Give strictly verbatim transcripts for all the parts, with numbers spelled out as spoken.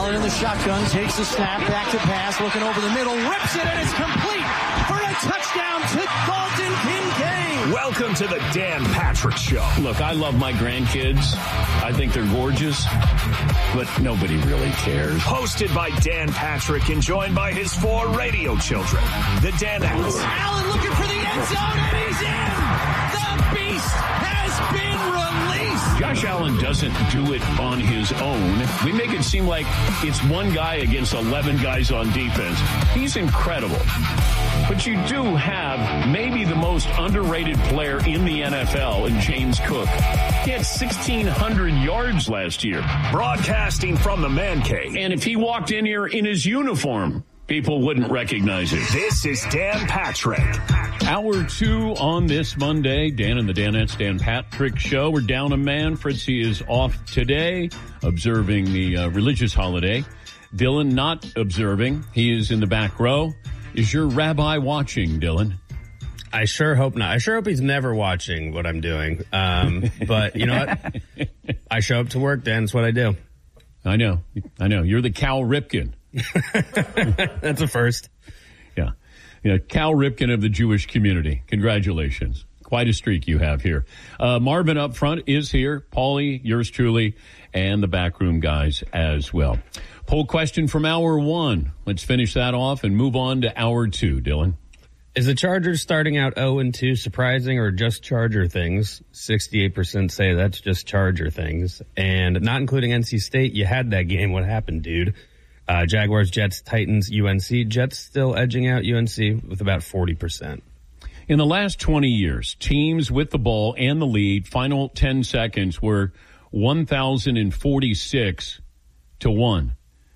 Allen in the shotgun, takes the snap, back to pass, looking over the middle, rips it, and it's complete for a touchdown to Dalton Kincaid. Welcome to the Dan Patrick Show. Look, I love my grandkids. I think they're gorgeous, but nobody really cares. Hosted by Dan Patrick and joined by his four radio children, the Danettes. Allen looking for the end zone, and he's in. The beast has been released. Josh Allen doesn't do it on his own. We make it seem like it's one guy against eleven guys on defense. He's incredible. But you do have maybe the most underrated player in the N F L in James Cook. He had sixteen hundred yards last year. Broadcasting from the man cave. And if he walked in here in his uniform, people wouldn't recognize him. This is Dan Patrick. Hour two on this Monday. Dan and the Danettes, Dan Patrick Show. We're down a man. Fritzy is off today, observing the uh, religious holiday. Dylan not observing. He is in the back row. Is your rabbi watching, Dylan? I sure hope not. I sure hope he's never watching what I'm doing. Um, but you know what? I show up to work, Dan. It's what I do. I know. I know. You're the Cal Ripken. That's a first. Yeah. Yeah. Cal Ripken of the Jewish community. Congratulations. Quite a streak you have here. Uh, Marvin up front is here. Paulie, yours truly, and the backroom guys as well. Poll question from hour one. Let's finish that off and move on to hour two, Dylan. Is the Chargers starting out oh and two surprising or just Charger things? sixty-eight percent say that's just Charger things. And not including N C State, you had that game. What happened, dude? Uh, Jaguars, Jets, Titans, U N C. Jets still edging out U N C with about forty percent. In the last twenty years, teams with the ball and the lead, final ten seconds, were one thousand forty-six to one.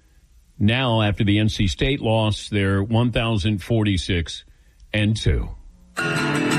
Now, after the N C State loss, they're one thousand forty-six and two.